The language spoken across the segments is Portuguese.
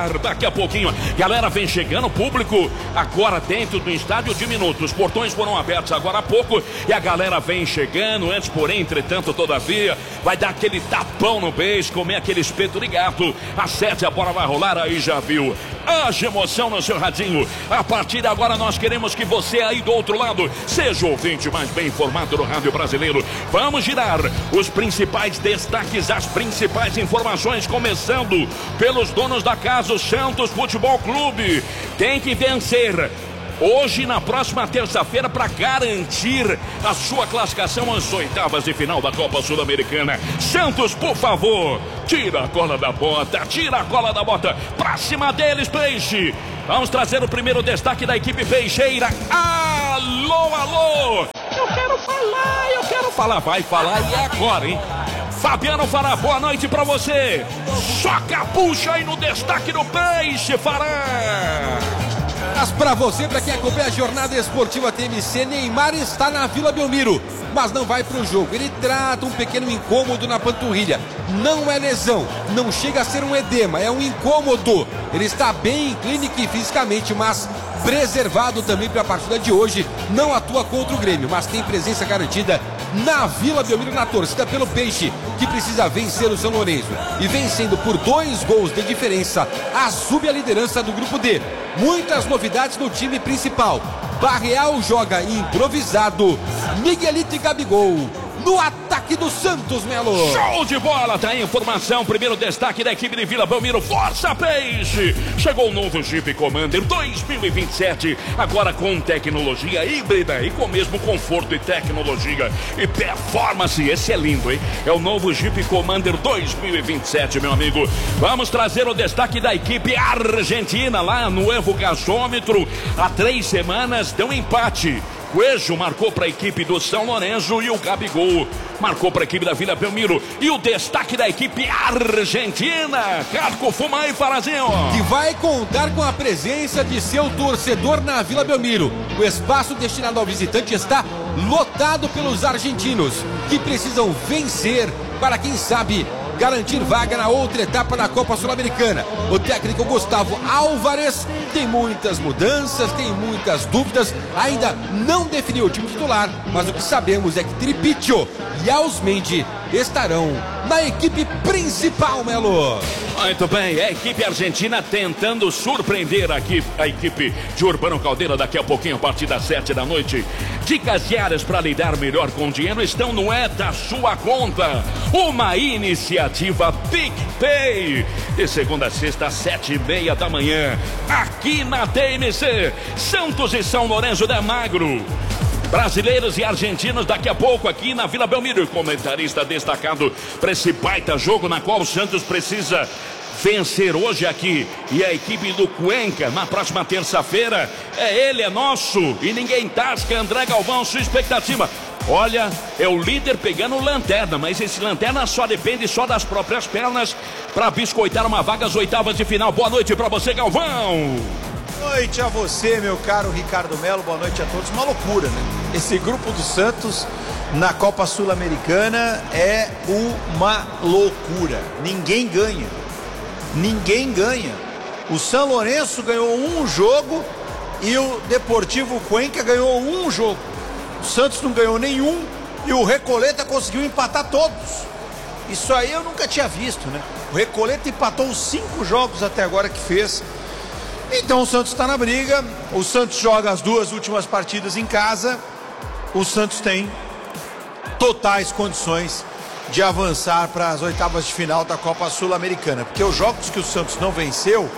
rolar daqui a pouquinho. Galera, vem chegando, público agora dentro do estádio diminuto. Os portões foram abertos agora há pouco e a galera vem chegando. Antes, porém, entretanto, todavia, vai dar aquele tapão no beijo, comer aquele espeto de gato. Acerte, a bola vai rolar, aí já viu. Haja emoção no seu radinho. A partir de agora nós queremos que você aí do outro lado seja o ouvinte mais bem informado do rádio brasileiro. Vamos girar os principais destaques, as principais informações, começando pelos donos da casa, o Santos Futebol Clube. Tem que vencer hoje, na próxima terça-feira, para garantir a sua classificação às oitavas de final da Copa Sul-Americana. Santos, por favor, tira a cola da bota, pra cima deles, Peixe. Vamos trazer o primeiro destaque da equipe peixeira. Alô, alô, eu quero falar, vai falar e é agora, hein? Fabiano Fará, boa noite pra você. Só capucha aí no destaque do Peixe, Fará. Mas pra você, pra quem acompanha a jornada esportiva TMC, Neymar está na Vila Belmiro, mas não vai pro jogo. Ele trata um pequeno incômodo na panturrilha. Não é lesão, não chega a ser um edema, é um incômodo. Ele está bem clínica e fisicamente, mas preservado também para a partida de hoje. Não atua contra o Grêmio, mas tem presença garantida na Vila Belmiro, na torcida pelo Peixe, que precisa vencer o São Lourenço. E vencendo por 2 gols de diferença, assume a liderança do grupo D. Muitas novidades no time principal. Barreal joga improvisado. Miguelito e Gabigol no ataque do Santos, Melo. Show de bola, tá aí a informação. Primeiro destaque da equipe de Vila Belmiro. Força, Peixe! Chegou o novo Jeep Commander 2027, agora com tecnologia híbrida e com o mesmo conforto e tecnologia e performance. Esse é lindo, hein? É o novo Jeep Commander 2027, meu amigo. Vamos trazer o destaque da equipe argentina lá no Evo Gasômetro. Há 3 semanas deu um empate. Coelho marcou para a equipe do São Lourenço e o Gabigol marcou para a equipe da Vila Belmiro. E o destaque da equipe argentina, Carco Fumai Farazinho, que vai contar com a presença de seu torcedor na Vila Belmiro. O espaço destinado ao visitante está lotado pelos argentinos, que precisam vencer para, quem sabe, garantir vaga na outra etapa da Copa Sul-Americana. O técnico Gustavo Álvares tem muitas mudanças, tem muitas dúvidas, ainda não definiu o time titular, mas o que sabemos é que Tripicchio e Ausmendi estarão na equipe principal, Melo. Muito bem, a equipe argentina tentando surpreender aqui a equipe de Urbano Caldeira daqui a pouquinho, a partir das 7 da noite. Dicas diárias para lidar melhor com o dinheiro estão no É da Sua Conta, uma iniciativa PicPay, de segunda a sexta às 7:30 da manhã, aqui na TMC. Santos e São Lourenço de Magro, brasileiros e argentinos daqui a pouco aqui na Vila Belmiro. Comentarista destacado para esse baita jogo na qual o Santos precisa vencer hoje aqui. E a equipe do Cuenca na próxima terça-feira, ele é nosso e ninguém tasca. André Galvão, sua expectativa? Olha, é o líder pegando lanterna, mas esse lanterna só depende só das próprias pernas para biscoitar uma vaga às oitavas de final. Boa noite para você, Galvão. Boa noite a você, meu caro Ricardo Melo, boa noite a todos. Uma loucura, né? Esse grupo do Santos na Copa Sul-Americana é uma loucura. Ninguém ganha. Ninguém ganha. O São Lourenço ganhou um jogo e o Deportivo Cuenca ganhou um jogo. O Santos não ganhou nenhum e o Recoleta conseguiu empatar todos. Isso aí eu nunca tinha visto, né? O Recoleta empatou os 5 jogos até agora que fez. Então o Santos está na briga. O Santos joga as 2 últimas partidas em casa. O Santos tem totais condições de avançar para as oitavas de final da Copa Sul-Americana, porque os jogos que o Santos não venceu,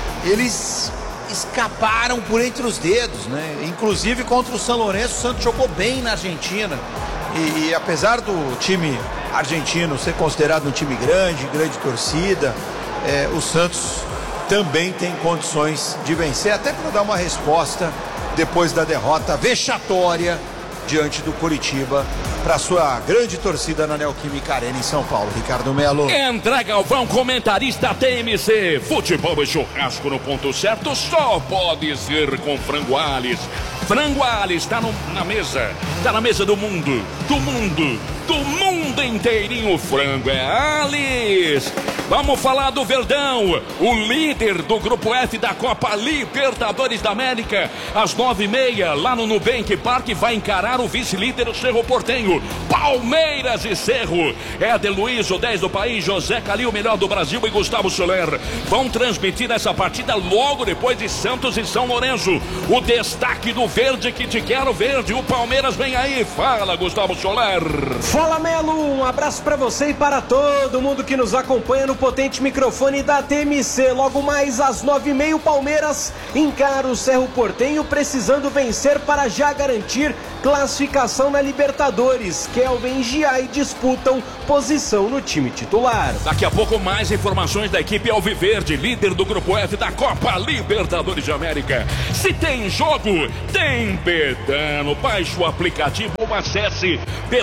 eles escaparam por entre os dedos, né? Inclusive contra o São Lourenço, o Santos jogou bem na Argentina e apesar do time argentino ser considerado um time grande torcida, o Santos também tem condições de vencer, até para dar uma resposta depois da derrota vexatória diante do Coritiba para sua grande torcida na Neoquímica Arena em São Paulo. Ricardo Melo. André Galvão, comentarista TMC. Futebol e churrasco no ponto certo só pode ser com Frango Ales. Frango Ales está na mesa, está na mesa do mundo inteirinho. O frango é Ales. Vamos falar do Verdão, o líder do Grupo F da Copa Libertadores da América. Às 9h30, lá no Nubank Parque, vai encarar o vice-líder, o Cerro Porteño. Palmeiras e Cerro. Éder Luiz, o 10 do país, José Calil, o melhor do Brasil, e Gustavo Soler vão transmitir essa partida logo depois de Santos e São Lourenço. O destaque do verde que te quero verde, o Palmeiras vem aí. Fala, Gustavo Soler. Fala, Melo, um abraço para você e para todo mundo que nos acompanha no potente microfone da TMC. Logo mais às 9h30, o Palmeiras encara o Cerro Porteño, precisando vencer para já garantir classificação na Libertadores. Kelvin e Giai disputam posição no time titular. Daqui a pouco mais informações da equipe Alviverde, líder do Grupo F da Copa Libertadores de América. Se tem jogo, tem Betano. Baixe o aplicativo ou acesse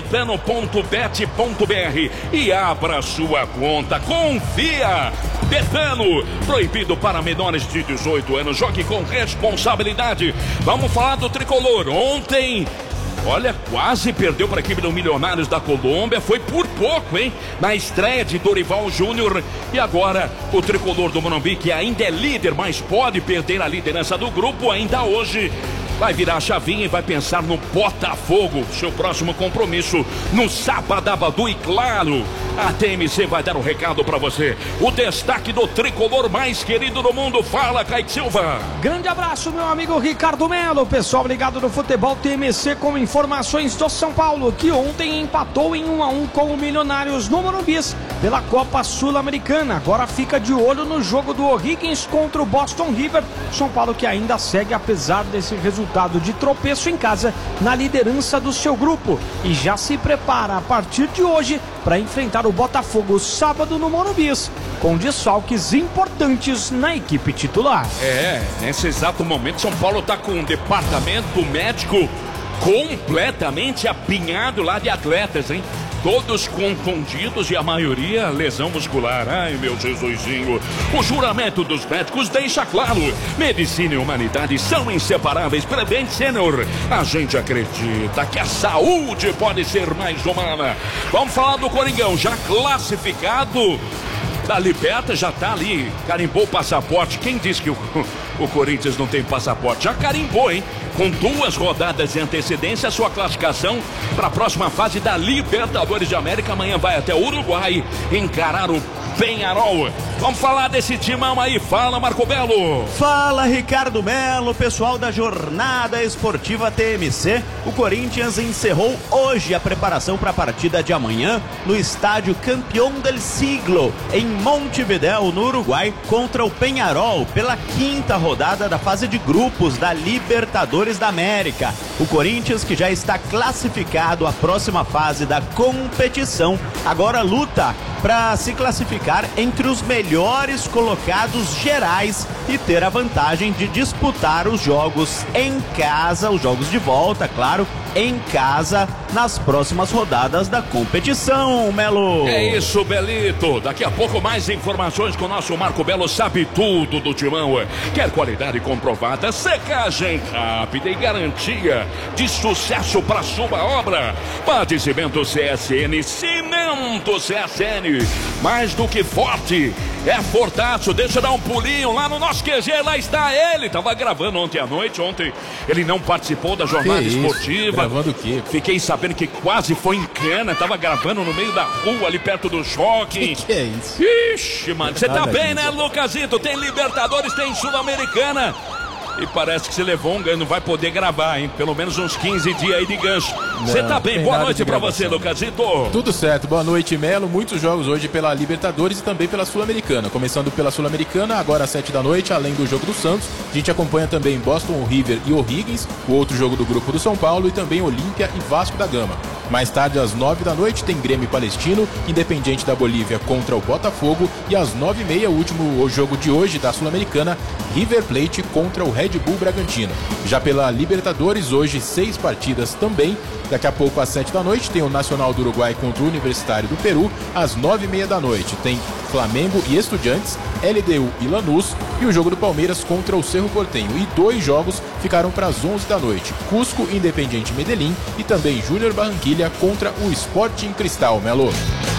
betano.bet.br e abra sua conta. Confia! Betano, proibido para menores de 18 anos. Jogue com responsabilidade. Vamos falar do tricolor. Ontem, olha, quase perdeu para a equipe do Milionários da Colômbia. Foi por pouco, hein? Na estreia de Dorival Júnior. E agora o tricolor do Morumbi, que ainda é líder, mas pode perder a liderança do grupo ainda hoje. Vai virar a chavinha e vai pensar no Botafogo, seu próximo compromisso no Sabadabadu. E claro, a TMC vai dar um recado para você. O destaque do tricolor mais querido do mundo. Fala, Kaique Silva. Grande abraço, meu amigo Ricardo Melo. Pessoal ligado no futebol TMC com informações do São Paulo, que ontem empatou em 1-1 com o Milionários no Morumbi pela Copa Sul-Americana. Agora fica de olho no jogo do O'Higgins contra o Boston River. São Paulo que ainda segue, apesar desse resultado de tropeço em casa, na liderança do seu grupo, e já se prepara a partir de hoje para enfrentar o Botafogo sábado no Morumbi, com desfalques importantes na equipe titular. Nesse exato momento São Paulo está com um departamento médico completamente apinhado lá de atletas, hein? Todos contundidos e a maioria lesão muscular. Ai, meu Jesusinho. O juramento dos médicos deixa claro: medicina e humanidade são inseparáveis. Prevent Senior, a gente acredita que a saúde pode ser mais humana. Vamos falar do Coringão, já classificado da Liberta, já tá ali, carimbou o passaporte. Quem disse que o Corinthians não tem passaporte? Já carimbou, hein? Com 2 rodadas de antecedência, a sua classificação para a próxima fase da Libertadores de América. Amanhã vai até o Uruguai encarar o Peñarol. Vamos falar desse timão aí. Fala, Marco Belo. Fala, Ricardo Melo, pessoal da Jornada Esportiva TMC. O Corinthians encerrou hoje a preparação para a partida de amanhã no estádio Campeón del Siglo, em Montevidéu, no Uruguai, contra o Peñarol, pela 5ª rodada da fase de grupos da Libertadores da América. O Corinthians, que já está classificado à próxima fase da competição, agora luta para se classificar entre os melhores colocados gerais e ter a vantagem de disputar os jogos em casa, os jogos de volta, claro, em casa, nas próximas rodadas da competição, Melo. É isso, Belito. Daqui a pouco mais informações com o nosso Marco Belo, sabe tudo do timão. Quer qualidade comprovada, secagem rápida e garantia de sucesso para sua obra. Padecimento CSN, Cimento CSN, mais do que forte, é fortaço. Deixa eu dar um pulinho lá no nosso QG, lá está ele. Tava gravando ontem à noite, ontem ele não participou da jornada esportiva. Gravando o quê? Fiquei sabendo que quase foi em cana, tava gravando no meio da rua, ali perto do shopping. Que é isso? Ixi, mano, você tá bem, né, Lucasito? Tem Libertadores, tem Sul-Americana. E parece que você levou um ganho, não vai poder gravar, hein? Pelo menos uns 15 dias aí de gancho. Você tá bem? Boa noite pra você, Lucasito. Tudo certo, boa noite, Melo. Muitos jogos hoje pela Libertadores e também pela Sul-Americana. Começando pela Sul-Americana, agora às 7 da noite, além do jogo do Santos, a gente acompanha também Boston River e O'Higgins, o outro jogo do grupo do São Paulo, e também Olímpia e Vasco da Gama. Mais tarde, às 9 da noite, tem Grêmio Palestino, Independiente da Bolívia contra o Botafogo, e às 9h30, o último jogo de hoje da Sul-Americana, River Plate contra o Red Bull Bragantino. Já pela Libertadores, hoje 6 partidas também. Daqui a pouco, às 7 da noite, tem o Nacional do Uruguai contra o Universitário do Peru. Às 9h30 da noite, tem Flamengo e Estudiantes, LDU e Lanús, e o jogo do Palmeiras contra o Cerro Porteño. E 2 jogos ficaram para as 11 da noite, Cusco Independiente Medellín e também Júnior Barranquilla contra o Sporting Cristal, Melo.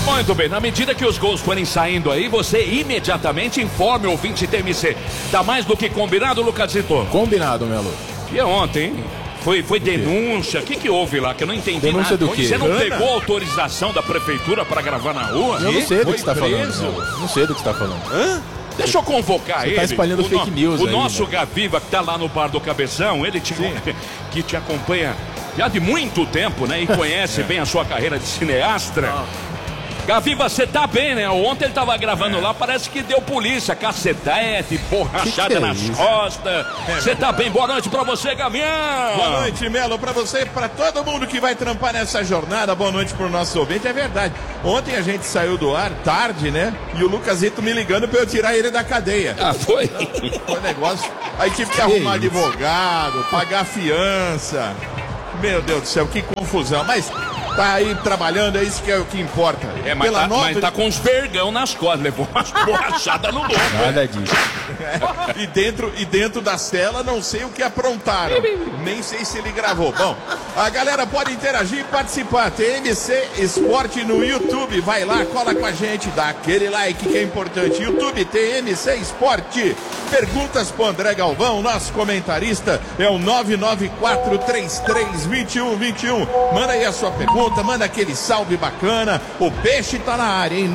Muito bem, na medida que os gols forem saindo aí, você imediatamente informe o ouvinte TMC. Tá mais do que combinado, Lucasito? Combinado, Melo. E é ontem, hein? Foi denúncia. O que houve lá? Que eu não entendi denúncia nada. Do quê? Você não pegou autorização da prefeitura para gravar na rua? Eu não sei do que você tá falando. Não sei do que você tá falando. Hã? Deixa eu convocar ele. Tá espalhando fake news o aí, nosso né? Gaviva, que tá lá no bar do Cabeção, ele que te acompanha já de muito tempo, né? E conhece bem a sua carreira de cineasta. Gaviva, você tá bem, né? Ontem ele tava gravando lá, parece que deu polícia, cacetete, borrachada nas costas. Você tá bem? Boa noite pra você, Gavião. Boa noite, Melo, pra você e pra todo mundo que vai trampar nessa jornada. Boa noite pro nosso ouvinte. É verdade, ontem a gente saiu do ar tarde, né? E o Lucasito me ligando pra eu tirar ele da cadeia. Ah, foi? Foi negócio. Aí tive que arrumar advogado, pagar fiança. Meu Deus do céu, que confusão. Mas tá aí trabalhando, é isso que é o que importa. Mas tá com os vergão nas costas, levou umas borrachadas no lombo. Nada disso. E dentro da cela, não sei o que aprontaram. Nem sei se ele gravou. Bom, a galera pode interagir e participar. TMC Esporte no YouTube. Vai lá, cola com a gente, dá aquele like que é importante. YouTube TMC Esporte. Perguntas pro André Galvão, nosso comentarista. É o 994332121. Manda aí a sua pergunta, manda aquele salve bacana. O peixe tá na área, hein?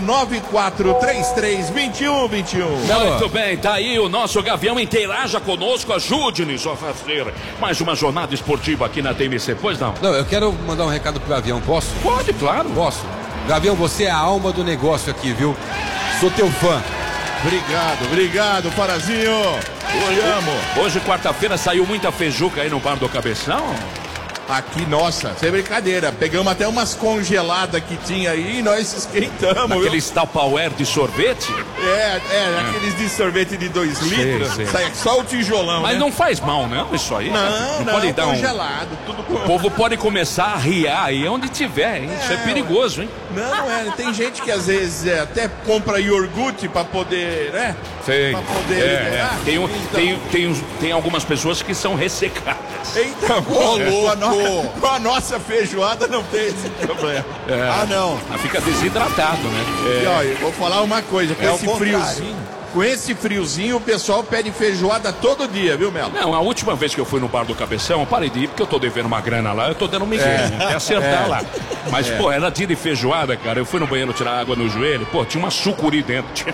994332121. Muito bem, tá aí o nosso Gavião. Interaja conosco, ajude-nos a fazer mais uma jornada esportiva aqui na TMC, pois não? Não, eu quero mandar um recado pro Gavião, posso? Pode, claro. Posso. Gavião, você é a alma do negócio aqui, viu? Sou teu fã. Obrigado, Parazinho. Hoje, quarta-feira, saiu muita feijuca aí no bar do Cabeção. Aqui, nossa, sem brincadeira. Pegamos até umas congeladas que tinha aí e nós esquentamos. Aqueles Tupperware de sorvete? Aqueles de sorvete de 2 litros. Sai só o tijolão. Mas né? não faz mal, não, isso aí. Não, pode dar congelado. Tudo O povo pode começar a riar aí onde tiver, hein? Isso é perigoso, hein? Não, tem gente que às vezes até compra iogurte pra poder, né? Sei. Pra poder Tem algumas pessoas que são ressecadas. Eita, com a nossa feijoada não tem esse problema. Não. Fica desidratado, né? E olha, eu vou falar uma coisa, com esse friozinho, o pessoal pede feijoada todo dia, viu, Melo? Não, a última vez que eu fui no bar do Cabeção, eu parei de ir porque eu tô devendo uma grana lá, eu tô dando um migué, até acertar lá. Mas, pô, era dia de feijoada, cara, eu fui no banheiro tirar água no joelho, pô, tinha uma sucuri dentro.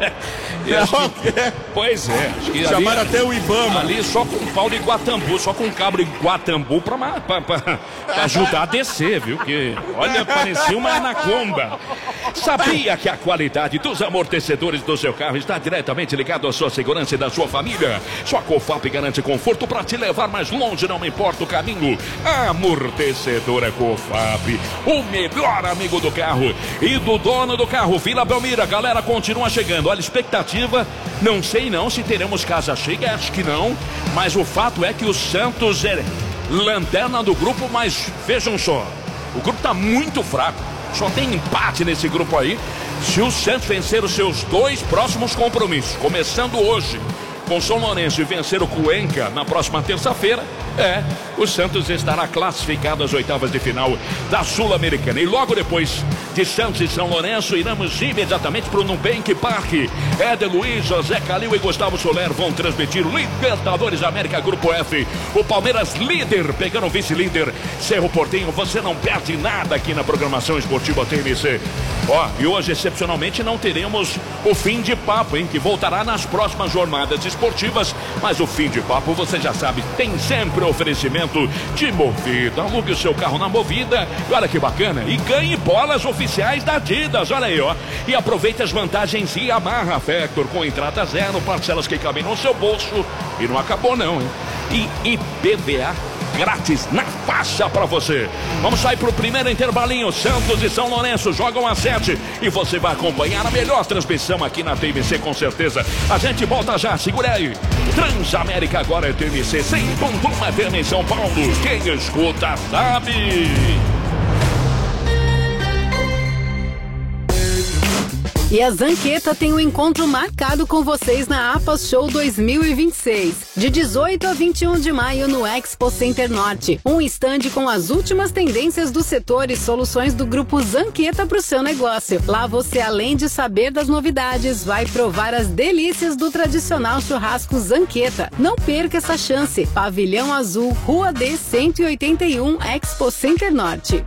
Pois é. Acho que chamaram até o Ibama. Ali só com pau de Guatambu, só com cabra de Guatambu pra ajudar a descer, viu? Que, olha, parecia uma anaconda. Sabia que a qualidade dos amortecedores do seu carro está diretamente ligado à sua segurança e da sua família? Sua Cofap garante conforto para te levar mais longe, não importa o caminho. Amortecedora Cofap, o melhor amigo do carro e do dono do carro. Vila Belmiro, a galera continua chegando. Olha, expectativa, não sei não se teremos casa cheia, acho que não, mas o fato é que o Santos é lanterna do grupo, mas vejam só, o grupo tá muito fraco, só tem empate nesse grupo aí. Se o Santos vencer os seus 2 próximos compromissos, começando hoje com São Lourenço e vencer o Cuenca na próxima terça-feira, o Santos estará classificado às oitavas de final da Sul-Americana. E logo depois de Santos e São Lourenço, iremos imediatamente para o Nubank Park. Éder Luiz, José Calil e Gustavo Soler vão transmitir Libertadores América Grupo F. O Palmeiras líder, pegando o vice-líder Cerro Porteño. Você não perde nada aqui na programação esportiva TMC. E hoje, excepcionalmente, não teremos o fim de papo, hein? Que voltará nas próximas jornadas esportivas. Mas o fim de papo, você já sabe, tem sempre oferecimento de Movida. Alugue o seu carro na Movida. E olha que bacana. E ganhe bolas oficiais da Adidas. Olha aí, E aproveite as vantagens Yamaha Factor com entrada zero, parcelas que cabem no seu bolso. E não acabou não, hein? E IPVA grátis na faixa pra você. Vamos sair pro primeiro intervalinho. Santos e São Lourenço jogam às 7 e você vai acompanhar a melhor transmissão aqui na TMC, com certeza. A gente volta já, segura aí. Transamérica agora é TMC 100.1 FM em São Paulo. Quem escuta sabe. E a Zanqueta tem um encontro marcado com vocês na APAS Show 2026. De 18 a 21 de maio no Expo Center Norte. Um estande com as últimas tendências do setor e soluções do grupo Zanqueta para o seu negócio. Lá você, além de saber das novidades, vai provar as delícias do tradicional churrasco Zanqueta. Não perca essa chance. Pavilhão Azul, Rua D 181, Expo Center Norte.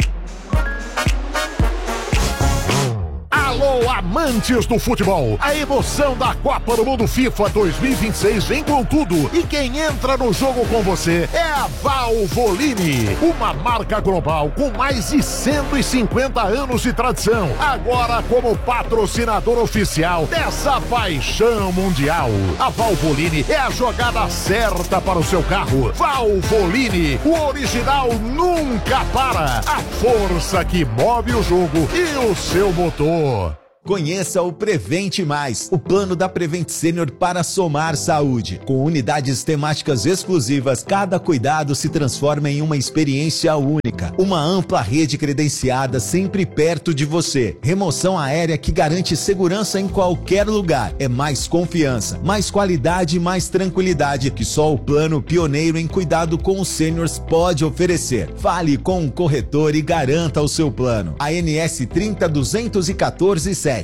Alô, amantes do futebol! A emoção da Copa do Mundo FIFA 2026 vem com tudo. E quem entra no jogo com você é a Valvoline, uma marca global com mais de 150 anos de tradição. Agora como patrocinador oficial dessa paixão mundial. A Valvoline é a jogada certa para o seu carro. Valvoline, o original nunca para. A força que move o jogo e o seu motor. Conheça o Prevente Mais, o plano da Prevent Senior para somar saúde. Com unidades temáticas exclusivas, cada cuidado se transforma em uma experiência única. Uma ampla rede credenciada sempre perto de você. Remoção aérea que garante segurança em qualquer lugar. É mais confiança, mais qualidade e mais tranquilidade que só o plano pioneiro em cuidado com os seniors pode oferecer. Fale com um corretor e garanta o seu plano. ANS 30.214.7.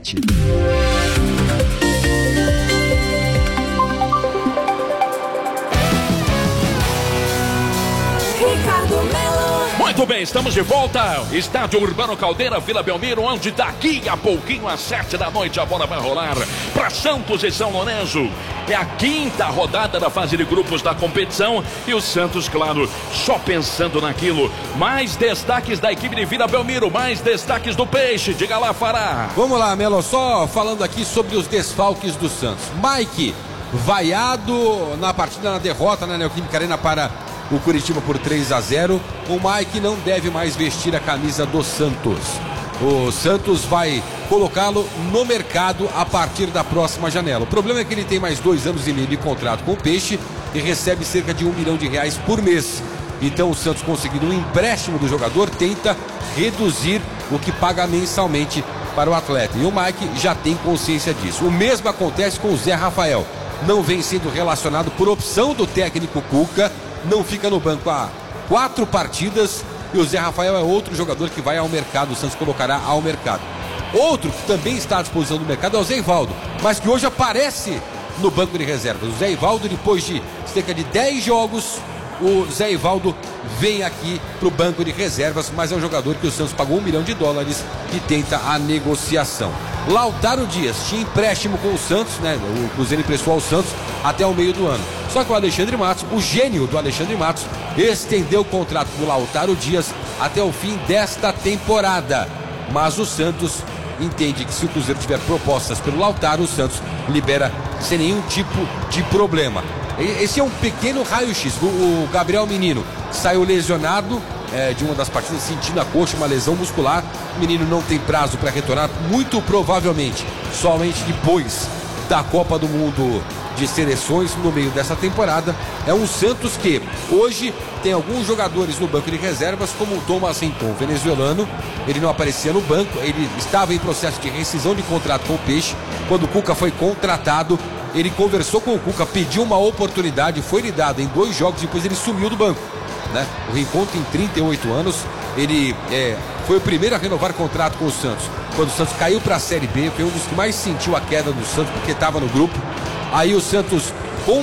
Muito bem, estamos de volta. Estádio Urbano Caldeira, Vila Belmiro, onde daqui a pouquinho, às 7 da noite, a bola vai rolar para Santos e São Lourenço. É a 5ª rodada da fase de grupos da competição e o Santos, claro, só pensando naquilo. Mais destaques da equipe de Vila Belmiro, mais destaques do Peixe. Diga lá, Fará. Vamos lá, Melo, só falando aqui sobre os desfalques do Santos. Mike, vaiado na partida, na derrota na Neoquímica Arena para o Curitiba por 3-0. O Mike não deve mais vestir a camisa do Santos. O Santos vai colocá-lo no mercado a partir da próxima janela. O problema é que ele tem mais 2 anos e meio de contrato com o Peixe e recebe cerca de R$1 milhão por mês. Então o Santos, conseguindo um empréstimo do jogador, tenta reduzir o que paga mensalmente para o atleta. E o Mike já tem consciência disso. O mesmo acontece com o Zé Rafael. Não vem sendo relacionado por opção do técnico Cuca. Não fica no banco há 4 partidas e o Zé Rafael é outro jogador que vai ao mercado, o Santos colocará ao mercado. Outro que também está à disposição do mercado é o Zé Ivaldo, mas que hoje aparece no banco de reservas. O Zé Ivaldo, depois de cerca de 10 jogos, o Zé Ivaldo vem aqui para o banco de reservas, mas é um jogador que o Santos pagou $1 milhão e tenta a negociação. Lautaro Dias tinha empréstimo com o Santos, né? O Cruzeiro emprestou ao Santos até o meio do ano. Só que o Alexandre Matos, o gênio do Alexandre Matos, estendeu o contrato do Lautaro Dias até o fim desta temporada. Mas o Santos entende que se o Cruzeiro tiver propostas pelo Lautaro, o Santos libera sem nenhum tipo de problema. Esse é um pequeno raio-x. O Gabriel Menino saiu lesionado de uma das partidas, sentindo a coxa, uma lesão muscular. O menino não tem prazo para retornar, muito provavelmente somente depois da Copa do Mundo de Seleções no meio dessa temporada. É um Santos que hoje tem alguns jogadores no banco de reservas, como o Thomas Renton, venezuelano. Ele não aparecia no banco, ele estava em processo de rescisão de contrato com o Peixe. Quando o Cuca foi contratado, ele conversou com o Cuca, pediu uma oportunidade, foi lhe dada em 2 jogos, depois ele sumiu do banco, né? O Rincon tem 38 anos, ele foi o primeiro a renovar contrato com o Santos. Quando o Santos caiu para a Série B, foi um dos que mais sentiu a queda do Santos, porque estava no grupo. Aí o Santos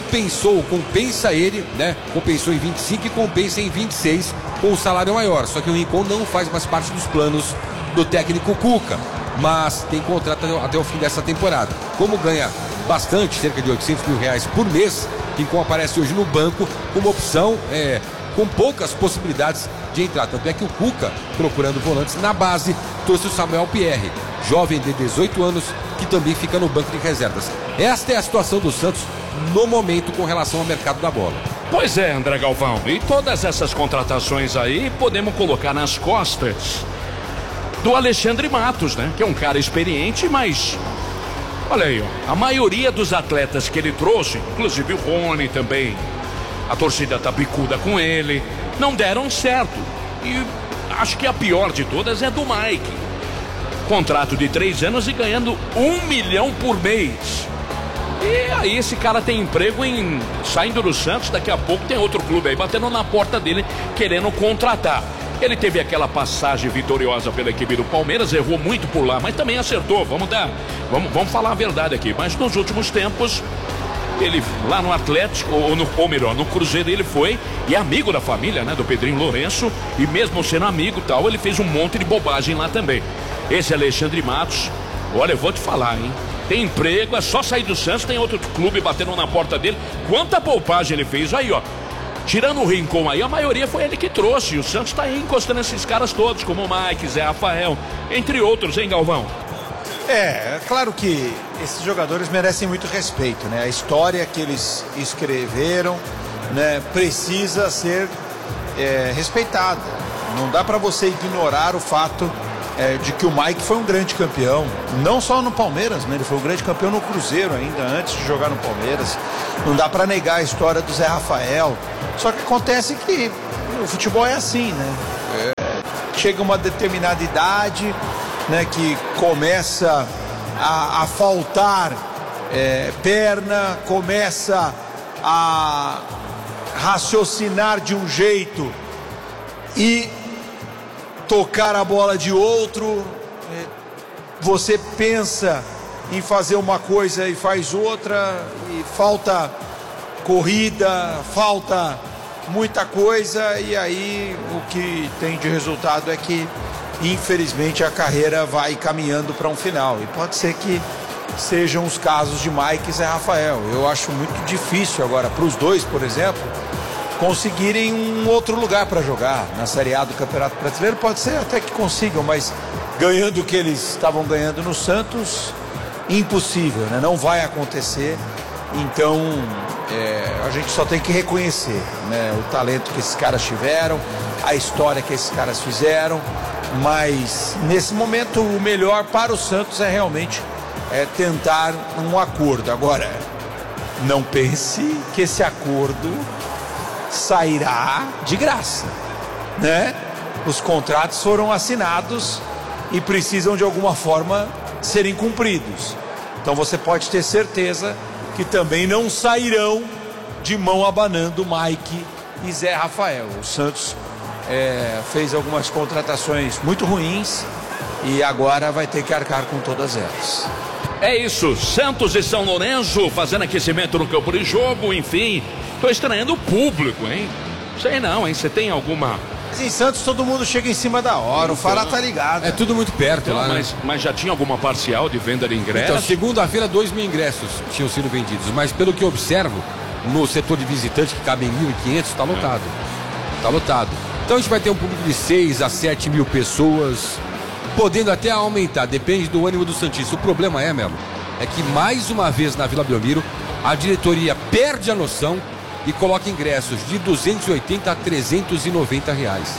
compensa ele, né? Compensou em 25 e compensa em 26 com um salário maior. Só que o Rincon não faz mais parte dos planos do técnico Cuca, mas tem contrato até o fim dessa temporada. Como ganha bastante, cerca de R$800 mil por mês, Rincon aparece hoje no banco como opção, com poucas possibilidades de entrar. Tanto é que o Cuca, procurando volantes na base, trouxe o Samuel Pierre, jovem de 18 anos, que também fica no banco de reservas. Esta é a situação do Santos no momento com relação ao mercado da bola. Pois é, André Galvão, e todas essas contratações aí podemos colocar nas costas do Alexandre Matos, né? Que é um cara experiente, mas olha aí, ó, a maioria dos atletas que ele trouxe, inclusive o Rony também, a torcida tá bicuda com ele, não deram certo. E acho que a pior de todas é do Mike. Contrato de 3 anos e ganhando 1 milhão por mês. E aí esse cara tem emprego saindo do Santos, daqui a pouco tem outro clube aí batendo na porta dele, querendo contratar. Ele teve aquela passagem vitoriosa pela equipe do Palmeiras, errou muito por lá, mas também acertou. Vamos vamos falar a verdade aqui. Mas nos últimos tempos, ele lá no Atlético, ou melhor, no Cruzeiro ele foi, e é amigo da família, né, do Pedrinho Lourenço, e mesmo sendo amigo tal, ele fez um monte de bobagem lá também. Esse Alexandre Matos, olha, eu vou te falar, hein? Tem emprego, é só sair do Santos, tem outro clube batendo na porta dele. Quanta bobagem ele fez aí, ó. Tirando o Rincon aí, a maioria foi ele que trouxe. E o Santos tá aí encostando esses caras todos, como o Mike, Zé Rafael, entre outros, hein, Galvão? É claro que esses jogadores merecem muito respeito, né? A história que eles escreveram, né, precisa ser respeitada. Não dá para você ignorar o fato de que o Mike foi um grande campeão, não só no Palmeiras, né? Ele foi um grande campeão no Cruzeiro ainda, antes de jogar no Palmeiras. Não dá para negar a história do Zé Rafael. Só que acontece que o futebol é assim, né? Chega uma determinada idade, né, que começa a faltar perna, começa a raciocinar de um jeito e tocar a bola de outro. Você pensa em fazer uma coisa e faz outra, e falta corrida, falta muita coisa, e aí o que tem de resultado é que infelizmente a carreira vai caminhando para um final, e pode ser que sejam os casos de Mike e Zé Rafael. Eu acho muito difícil agora para os dois, por exemplo, conseguirem um outro lugar para jogar na Série A do Campeonato Brasileiro. Pode ser até que consigam, mas ganhando o que eles estavam ganhando no Santos, impossível, né? Não vai acontecer. Então a gente só tem que reconhecer, né, o talento que esses caras tiveram, a história que esses caras fizeram, mas nesse momento o melhor para o Santos é realmente tentar um acordo. Agora, não pense que esse acordo sairá de graça, né? Os contratos foram assinados e precisam de alguma forma serem cumpridos. Então você pode ter certeza que também não sairão de mão abanando Mike e Zé Rafael. O Santos fez algumas contratações muito ruins e agora vai ter que arcar com todas elas. É isso, Santos e São Lourenço fazendo aquecimento no campo de jogo, enfim. Tô estranhando o público, hein? Sei não, hein? Você tem alguma... Mas em Santos todo mundo chega em cima da hora, o Fará tá ligado. É tudo muito perto lá, né? Mas já tinha alguma parcial de venda de ingressos? Então, segunda-feira 2.000 ingressos tinham sido vendidos, mas pelo que eu observo, no setor de visitante, que cabe em 1.500, tá lotado. Tá lotado. Então a gente vai ter um público de 6 a 7 mil pessoas, podendo até aumentar, depende do ânimo do santista. O problema Melo, é que mais uma vez na Vila Belmiro, a diretoria perde a noção e coloca ingressos de R$280 a R$390.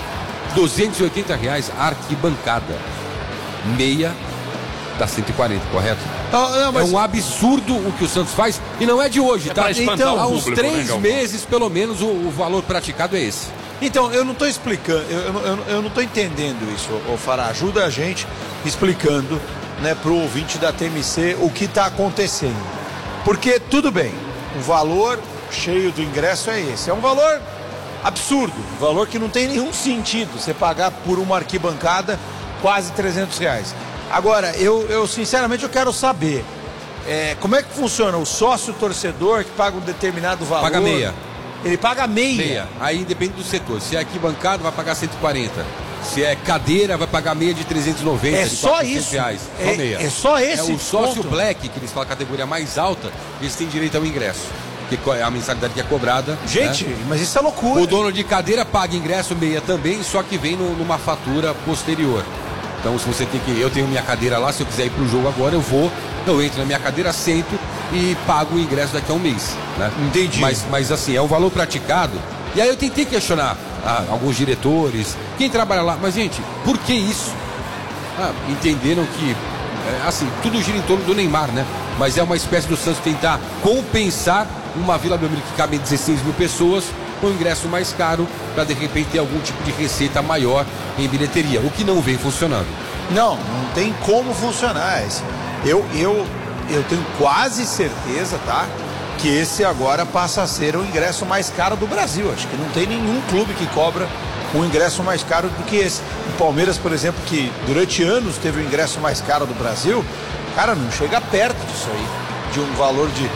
R$280 arquibancada. Meia dá 140, correto? Não, mas... É um absurdo o que o Santos faz, e não é de hoje, tá? Então, há uns 3 meses, pelo menos, o valor praticado é esse. Então, eu não estou explicando, eu não estou entendendo isso, ô Fará. Ajuda a gente explicando, né, pro ouvinte da TMC o que está acontecendo. Porque, tudo bem, o valor cheio do ingresso é esse. É um valor absurdo, um valor que não tem nenhum sentido. Você pagar por uma arquibancada quase R$300. Agora, eu sinceramente eu quero saber como é que funciona o sócio torcedor que paga um determinado valor. Paga meia. Ele paga meia. Aí depende do setor. Se é arquibancada, vai pagar 140. Se é cadeira, vai pagar meia de 390. É de só isso. Reais. Só meia. É só esse. É o sócio ponto. black, que eles falam a categoria mais alta, eles têm direito ao ingresso. Que é a mensalidade que é cobrada. Gente, né? Mas isso é loucura. O dono de cadeira paga ingresso meia também, só que vem numa fatura posterior. Então, se você tem que... Eu tenho minha cadeira lá, se eu quiser ir pro jogo agora, eu entro na minha cadeira, sento e pago o ingresso daqui a um mês, né? Entendi. Mas assim, é um valor praticado. E aí eu tentei questionar alguns diretores, quem trabalha lá. Mas, gente, por que isso? Entenderam que, assim, tudo gira em torno do Neymar, né? Mas é uma espécie do Santos tentar compensar uma Vila Belmiro que cabe em 16 mil pessoas com um ingresso mais caro para de repente ter algum tipo de receita maior em bilheteria, o que não vem funcionando. Não tem como funcionar. Eu tenho quase certeza, tá? Que esse agora passa a ser o ingresso mais caro do Brasil. Acho que não tem nenhum clube que cobra um ingresso mais caro do que esse. O Palmeiras, por exemplo, que durante anos teve o ingresso mais caro do Brasil, cara, não chega perto disso aí. De um valor de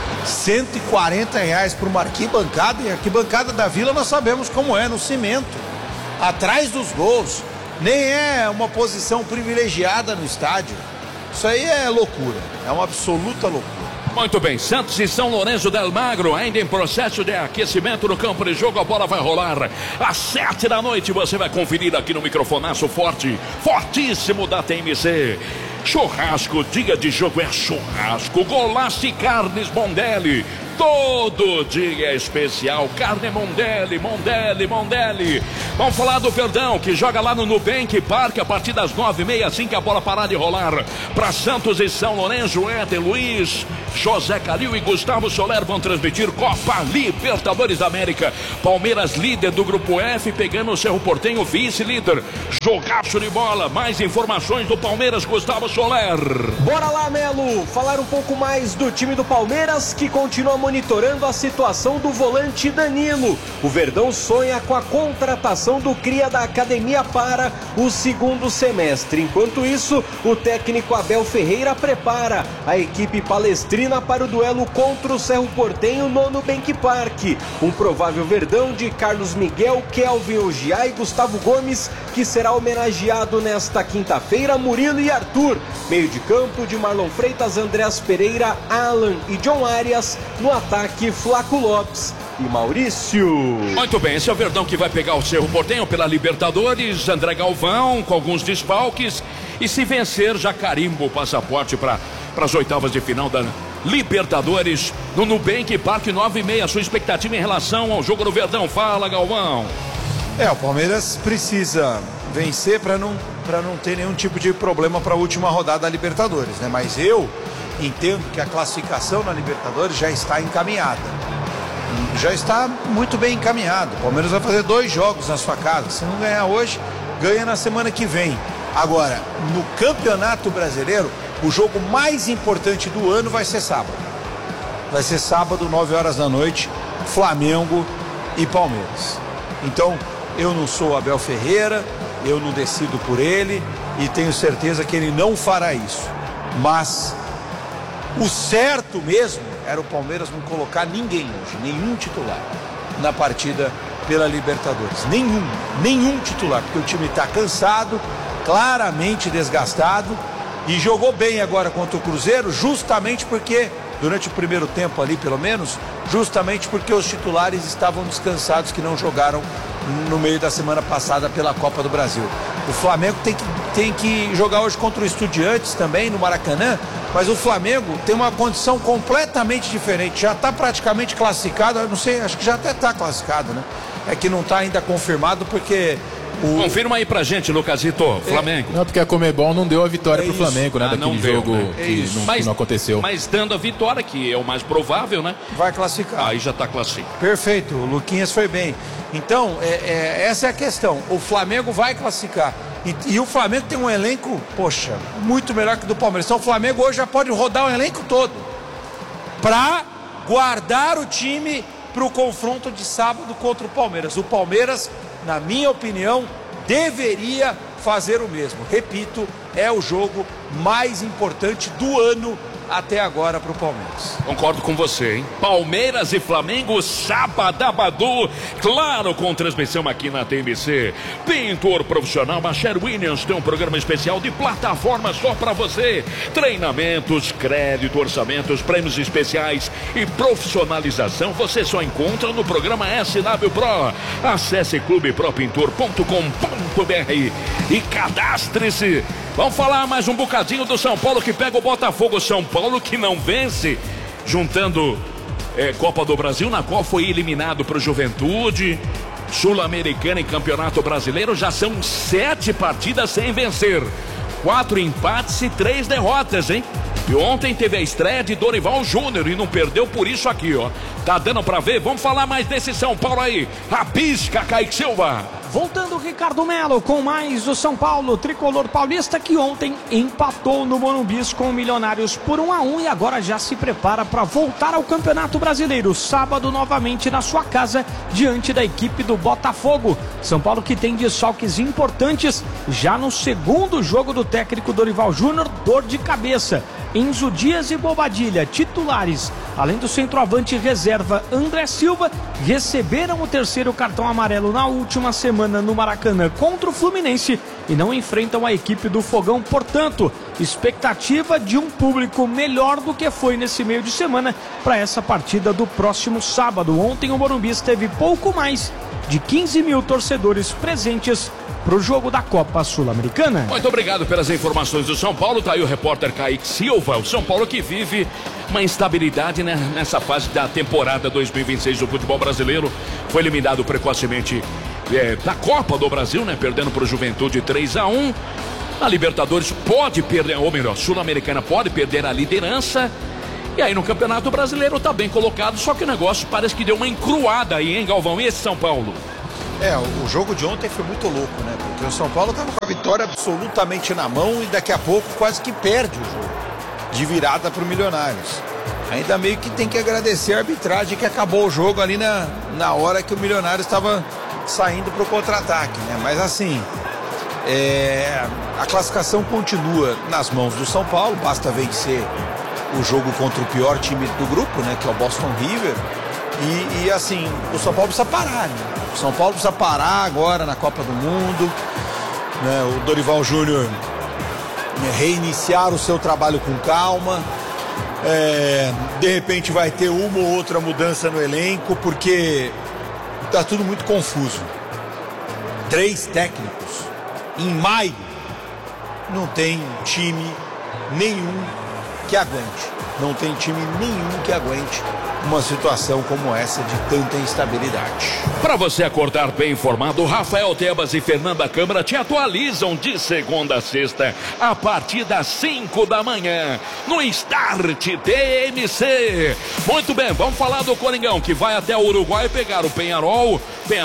R$140 por uma arquibancada. E a arquibancada da Vila nós sabemos como é, no cimento, atrás dos gols. Nem é uma posição privilegiada no estádio. Isso aí é loucura, é uma absoluta loucura. Muito bem, Santos e São Lourenço del Magro, ainda em processo de aquecimento no campo de jogo, a bola vai rolar às 7 da noite, você vai conferir aqui no microfonaço forte, fortíssimo da TMC. Churrasco, dia de jogo é churrasco, Golaço e Carnes Mondelli. Todo dia é especial, carne Mondelli. Vamos falar do Verdão, que joga lá no Nubank Park a partir das 9h30, assim que a bola parar de rolar. Para Santos e São Lourenço, Éder Luiz, José Calil e Gustavo Soler vão transmitir Copa Libertadores da América. Palmeiras líder do grupo F, pegando o Cerro Porteño, vice-líder. Jogaço de bola, mais informações do Palmeiras, Gustavo Soler. Bora lá, Melo, falar um pouco mais do time do Palmeiras, que continua monitorando a situação do volante Danilo. O Verdão sonha com a contratação do cria da academia para o segundo semestre. Enquanto isso, o técnico Abel Ferreira prepara a equipe palestrina para o duelo contra o Cerro Porteño no Nubank Park. Um provável Verdão de Carlos Miguel, Kelvin Ogiá e Gustavo Gomes, que será homenageado nesta quinta-feira, Murilo e Arthur. Meio de campo de Marlon Freitas, Andreas Pereira, Alan e John Arias. No ataque, Flaco Lopes e Maurício. Muito bem, esse é o Verdão que vai pegar o Cerro Porteño pela Libertadores. André Galvão com alguns desfalques. E se vencer, já carimba o passaporte para as oitavas de final da Libertadores no Nubank Park 9h30. Sua expectativa em relação ao jogo do Verdão? Fala, Galvão. O Palmeiras precisa vencer para não ter nenhum tipo de problema para a última rodada da Libertadores, né? Mas eu entendo que a classificação na Libertadores já está encaminhada. Já está muito bem encaminhado. O Palmeiras vai fazer 2 jogos na sua casa. Se não ganhar hoje, ganha na semana que vem. Agora, no Campeonato Brasileiro, o jogo mais importante do ano vai ser sábado. Vai ser sábado, 9h da noite, Flamengo e Palmeiras. Então, eu não sou Abel Ferreira, eu não decido por ele e tenho certeza que ele não fará isso. Mas o certo mesmo era o Palmeiras não colocar ninguém hoje, nenhum titular na partida pela Libertadores. Nenhum titular, porque o time está cansado, claramente desgastado e jogou bem agora contra o Cruzeiro, justamente porque, durante o primeiro tempo ali pelo menos, justamente porque os titulares estavam descansados, que não jogaram no meio da semana passada pela Copa do Brasil. O Flamengo tem que jogar hoje contra o Estudiantes também, no Maracanã, mas o Flamengo tem uma condição completamente diferente, já está praticamente classificado, eu não sei, acho que já até está classificado, né? É que não está ainda confirmado porque... Confirma aí pra gente, Lucasito, Flamengo. Não, porque a Conmebol não deu a vitória pro Flamengo, né? Daquele jogo, né? Que não aconteceu. Mas dando a vitória, que é o mais provável, né? Vai classificar. Aí já tá classificado. Perfeito, o Luquinhas foi bem. Então, essa é a questão. O Flamengo vai classificar. E o Flamengo tem um elenco, poxa, muito melhor que o do Palmeiras. Então o Flamengo hoje já pode rodar o elenco todo para guardar o time para o confronto de sábado contra o Palmeiras. O Palmeiras, na minha opinião, deveria fazer o mesmo. Repito, é o jogo mais importante do ano até agora para o Palmeiras. Concordo com você, hein? Palmeiras e Flamengo, sabadabadu, claro, com transmissão aqui na TMC. Pintor profissional, Macher Williams tem um programa especial de plataforma só para você. Treinamentos, crédito, orçamentos, prêmios especiais e profissionalização você só encontra no programa SW Pro. Acesse clubepropintor.com.br e cadastre-se. Vamos falar mais um bocadinho do São Paulo que pega o Botafogo. São Paulo que não vence, juntando Copa do Brasil, na qual foi eliminado para o Juventude, Sul-Americana e Campeonato Brasileiro. Já são 7 partidas sem vencer, 4 empates e 3 derrotas, hein? E ontem teve a estreia de Dorival Júnior e não perdeu por isso aqui, ó. Tá dando pra ver? Vamos falar mais desse São Paulo aí. Rabisca, Kaique Silva. Voltando Ricardo Melo com mais o São Paulo, tricolor paulista, que ontem empatou no Morumbi com o Milionários por 1-1 e agora já se prepara para voltar ao Campeonato Brasileiro. Sábado novamente na sua casa, diante da equipe do Botafogo. São Paulo que tem desfalques importantes já no segundo jogo do técnico Dorival Júnior, dor de cabeça. Enzo Dias e Bobadilha, titulares, além do centroavante reserva André Silva, receberam o terceiro cartão amarelo na última semana no Maracanã contra o Fluminense e não enfrentam a equipe do Fogão. Portanto, expectativa de um público melhor do que foi nesse meio de semana para essa partida do próximo sábado. Ontem o Morumbi teve pouco mais de 15 mil torcedores presentes para o jogo da Copa Sul-Americana. Muito obrigado pelas informações do São Paulo. Tá aí o repórter Kaique Silva. O São Paulo que vive uma instabilidade, né, nessa fase da temporada 2026 do futebol brasileiro. Foi eliminado precocemente da Copa do Brasil, né, perdendo para o Juventude 3-1. A Libertadores pode perder, ou melhor, Sul-Americana pode perder a liderança. E aí no Campeonato Brasileiro tá bem colocado, só que o negócio parece que deu uma encruada aí, hein, Galvão? E esse São Paulo? O jogo de ontem foi muito louco, né? Porque o São Paulo estava com a vitória absolutamente na mão e daqui a pouco quase que perde o jogo de virada para o Milionários. Ainda meio que tem que agradecer a arbitragem que acabou o jogo ali na hora que o Milionários estava saindo para o contra-ataque, né? Mas assim, a classificação continua nas mãos do São Paulo, basta vencer o jogo contra o pior time do grupo, né? Que é o Boston River. E assim, o São Paulo precisa parar, né? O São Paulo precisa parar agora na Copa do Mundo, né? O Dorival Júnior reiniciar o seu trabalho com calma. De repente vai ter uma ou outra mudança no elenco, porque tá tudo muito confuso. 3 técnicos em maio, não tem time nenhum que aguente. Não tem time nenhum que aguente uma situação como essa de tanta instabilidade. Para você acordar bem informado, Rafael Tebas e Fernanda Câmara te atualizam de segunda a sexta, a partir das 5 da manhã, no Start TMC. Muito bem, vamos falar do Coringão, que vai até o Uruguai pegar o Peñarol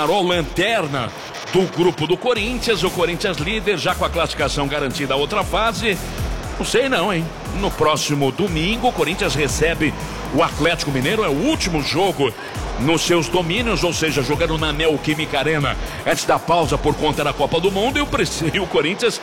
lanterna do grupo do Corinthians, o Corinthians líder, já com a classificação garantida a outra fase. Não sei não, hein? No próximo domingo, o Corinthians recebe o Atlético Mineiro, é o último jogo nos seus domínios, ou seja, jogando na Neoquímica Arena antes da pausa por conta da Copa do Mundo, e o Corinthians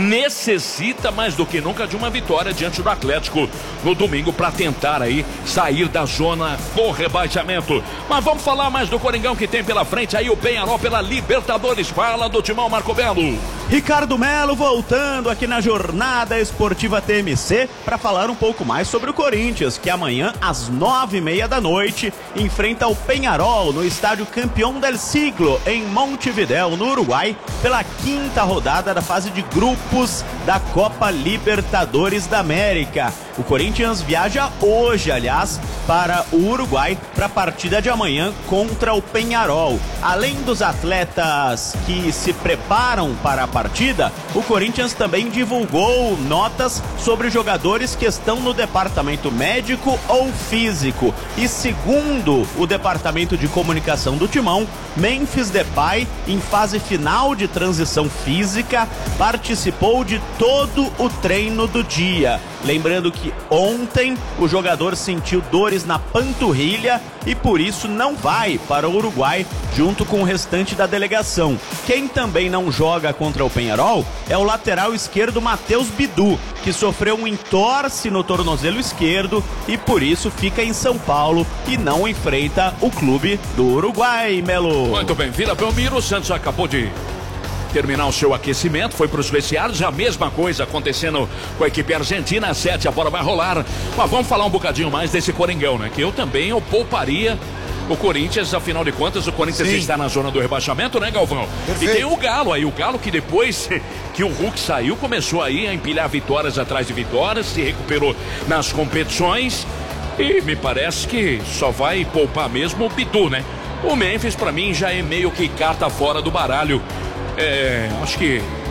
necessita mais do que nunca de uma vitória diante do Atlético no domingo para tentar aí sair da zona do rebaixamento. Mas vamos falar mais do Coringão que tem pela frente aí o Peñarol pela Libertadores. Fala do Timão, Marco Belo. Ricardo Melo voltando aqui na Jornada Esportiva TMC para falar um pouco mais sobre o Corinthians, que amanhã às 9:30 da noite enfrenta o Peñarol no estádio Campeón del Siglo em Montevidéu, no Uruguai, pela 5ª rodada da fase de grupos da Copa Libertadores da América. O Corinthians viaja hoje, aliás, para o Uruguai para a partida de amanhã contra o Peñarol. Além dos atletas que se preparam para a partida, o Corinthians também divulgou notas sobre jogadores que estão no departamento médico ou físico. E segundo o departamento de comunicação do Timão, Memphis Depay, em fase final de transição física, participou de todo o treino do dia. Lembrando que ontem o jogador sentiu dores na panturrilha e por isso não vai para o Uruguai junto com o restante da delegação. Quem também não joga contra o Peñarol é o lateral esquerdo Matheus Bidu, que sofreu um entorse no tornozelo esquerdo e por isso fica em São Paulo e não enfrenta o clube do Uruguai, Melo. Muito bem, Vila Belmiro, o Santos acabou de terminar o seu aquecimento, foi para os vestiários, a mesma coisa acontecendo com a equipe argentina. Às 7 a bola vai rolar, mas vamos falar um bocadinho mais desse Coringão, né? Que eu pouparia o Corinthians, afinal de contas o Corinthians está na zona do rebaixamento, né, Galvão? Perfeito. E tem o Galo aí, o Galo que depois que o Hulk saiu, começou aí a empilhar vitórias atrás de vitórias, se recuperou nas competições e me parece que só vai poupar mesmo o Bidu, né? O Memphis pra mim já é meio que carta fora do baralho. Acho que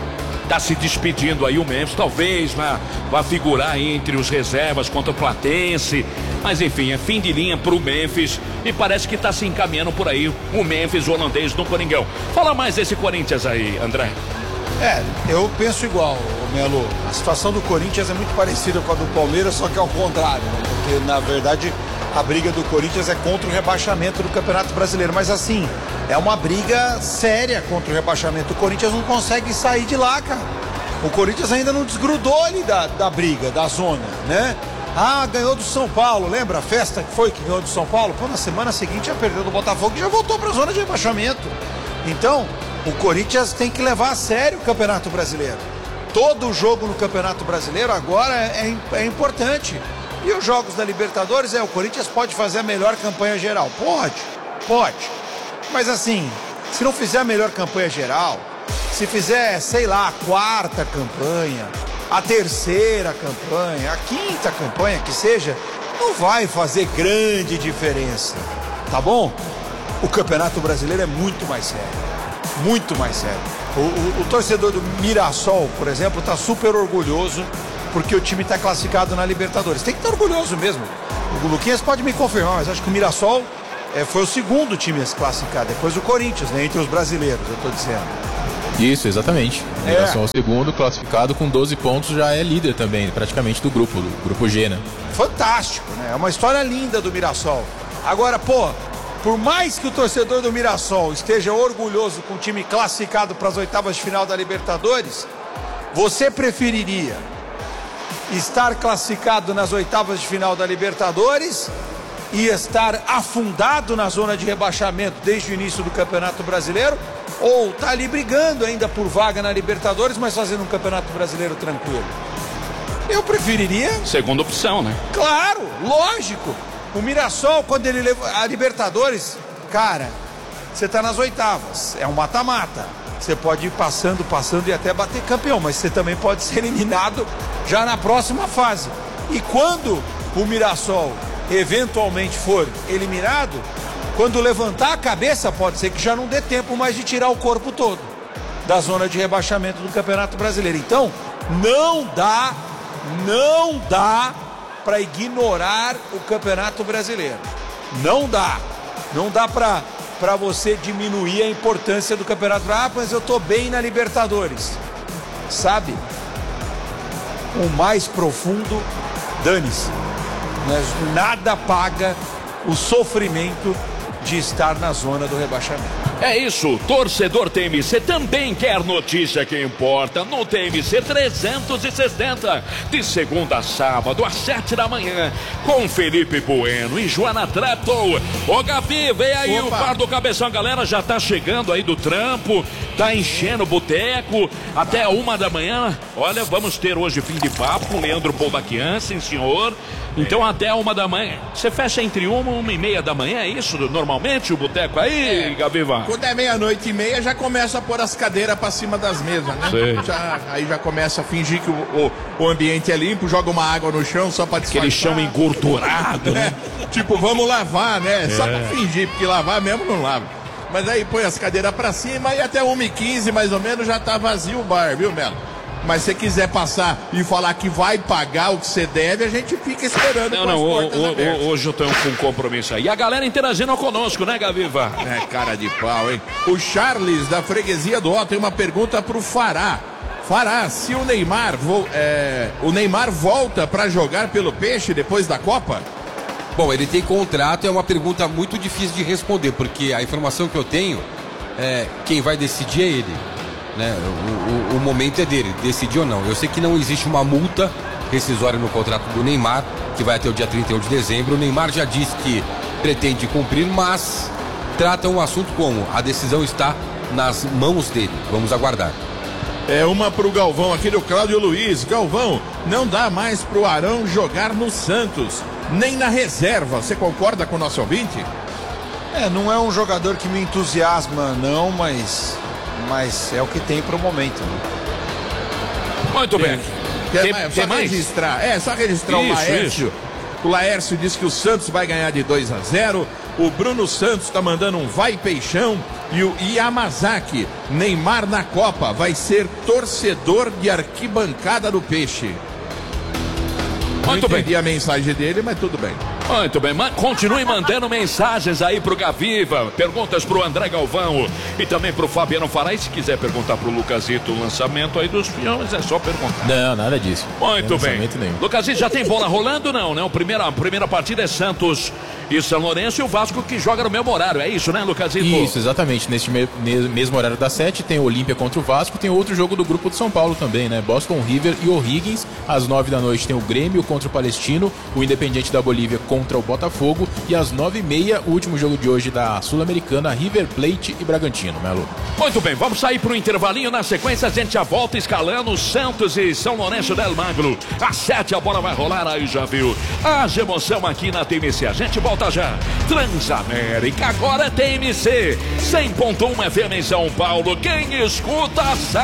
tá se despedindo aí o Memphis, talvez vá figurar entre os reservas contra o Platense, mas enfim, é fim de linha pro Memphis e parece que tá se encaminhando por aí o Memphis holandês no Coringão. Fala mais desse Corinthians aí, André. Eu penso igual, Melo. A situação do Corinthians é muito parecida com a do Palmeiras, só que ao contrário, né? Porque na verdade a briga do Corinthians é contra o rebaixamento do Campeonato Brasileiro, mas assim, é uma briga séria contra o rebaixamento. O Corinthians não consegue sair de lá, cara. O Corinthians ainda não desgrudou ali da briga, da zona, né? Ganhou do São Paulo, lembra a festa que foi que ganhou do São Paulo? Pô, na semana seguinte já perdeu do Botafogo e já voltou para a zona de rebaixamento. Então, o Corinthians tem que levar a sério o Campeonato Brasileiro. Todo jogo no Campeonato Brasileiro agora é importante. E os jogos da Libertadores, o Corinthians pode fazer a melhor campanha geral. Pode. Mas assim, se não fizer a melhor campanha geral, se fizer, sei lá, a quarta campanha, a terceira campanha, a quinta campanha que seja, não vai fazer grande diferença, tá bom? O Campeonato Brasileiro é muito mais sério. Muito mais sério. O torcedor do Mirassol, por exemplo, está super orgulhoso porque o time está classificado na Libertadores. Tem que estar orgulhoso mesmo. O Luquinhas pode me confirmar, mas acho que o Mirassol foi o segundo time a se classificar, depois do Corinthians, né, entre os brasileiros, eu estou dizendo. Isso, exatamente. O Mirassol, o segundo, classificado com 12 pontos, já é líder também, praticamente do grupo G, né? Fantástico, né? É uma história linda do Mirassol. Agora, por mais que o torcedor do Mirassol esteja orgulhoso com o time classificado para as oitavas de final da Libertadores, você preferiria estar classificado nas oitavas de final da Libertadores e estar afundado na zona de rebaixamento desde o início do Campeonato Brasileiro, ou tá ali brigando ainda por vaga na Libertadores, mas fazendo um Campeonato Brasileiro tranquilo? Eu preferiria... Segunda opção, né? Claro, lógico. O Mirassol, quando ele leva a Libertadores, cara, você tá nas oitavas, é um mata-mata. Você pode ir passando e até bater campeão, mas você também pode ser eliminado já na próxima fase. E quando o Mirassol eventualmente for eliminado, quando levantar a cabeça, pode ser que já não dê tempo mais de tirar o corpo todo da zona de rebaixamento do Campeonato Brasileiro. Então, não dá para ignorar o Campeonato Brasileiro. Não dá para você diminuir a importância do Campeonato Brasileiro. Mas eu tô bem na Libertadores. Sabe? O mais profundo, dane-se. Nada paga o sofrimento de estar na zona do rebaixamento. É isso, torcedor TMC também quer notícia que importa no TMC 360, de segunda a sábado às 7 da manhã, com Felipe Bueno e Joana Treptow. Ô Gabi, vem aí. Opa. O par do Cabeção, galera já tá chegando aí do trampo, tá enchendo o boteco até 1 da manhã. Olha, vamos ter hoje fim de papo com Leandro Boldaquian, sim senhor. Então até 1 da manhã. Você fecha entre 1 e meia da manhã, é isso normalmente o boteco aí, Gabiva? Quando é 00:30 já começa a pôr as cadeiras pra cima das mesas, né? Aí já começa a fingir que o ambiente é limpo, joga uma água no chão só pra disfarçar. Aquele chão engordurado, né? Tipo, vamos lavar, né? Só pra fingir, porque lavar mesmo não lava. Mas aí põe as cadeiras pra cima e até 1h15 mais ou menos já tá vazio o bar, viu, Melo? Mas se você quiser passar e falar que vai pagar o que você deve, a gente fica esperando. Hoje eu tenho um compromisso aí. E a galera interagindo conosco, né, Gaviva? É, cara de pau, hein? O Charles, da freguesia do Ó, tem uma pergunta pro Fará. Fará, se o Neymar volta pra jogar pelo Peixe depois da Copa? Bom, ele tem contrato, é uma pergunta muito difícil de responder, porque a informação que eu tenho é quem vai decidir é ele. Né? O momento é dele, decidir ou não. Eu sei que não existe uma multa rescisória no contrato do Neymar, que vai até o dia 31 de dezembro. O Neymar já disse que pretende cumprir, mas trata um assunto como a decisão está nas mãos dele. Vamos aguardar. É uma pro Galvão aqui do Cláudio Luiz. Galvão, não dá mais pro Arão jogar no Santos, nem na reserva. Você concorda com o nosso ouvinte? Não é um jogador que me entusiasma não, mas é o que tem pro momento. Né? Muito bem. Quer mais? Registrar. Só registrar o Laércio. O Laércio disse que o Santos vai ganhar de 2-0. O Bruno Santos tá mandando um vai Peixão. E o Yamazaki, Neymar na Copa, vai ser torcedor de arquibancada do Peixe. Muito bem. Entendi a mensagem dele, mas tudo bem. Muito bem, continue mandando mensagens aí pro Gaviva, perguntas pro André Galvão e também pro Fabiano Farai. Se quiser perguntar pro Lucasito o lançamento aí dos peões, é só perguntar. Não, nada disso. Muito bem. Lucasito, já tem bola rolando? Não, né? A primeira partida é Santos e São Lourenço e o Vasco que joga no mesmo horário, é isso, né, Lucasito? Isso, exatamente. Neste mesmo horário das 7 tem o Olímpia contra o Vasco, tem outro jogo do grupo de São Paulo também, né? Boston River e O'Higgins. Às 9 da noite tem o Grêmio contra o Palestino, o Independiente da Bolívia contra o Botafogo e às 9h30 o último jogo de hoje da Sul-Americana, River Plate e Bragantino, Melo. Muito bem, vamos sair para o intervalinho. Na sequência a gente já volta escalando Santos e São Lourenço del Magro. Às 7 a bola vai rolar, aí já viu. Haja emoção aqui na TMC, a gente volta já. Transamérica, agora é TMC 100.1 FM em São Paulo. Quem escuta sabe.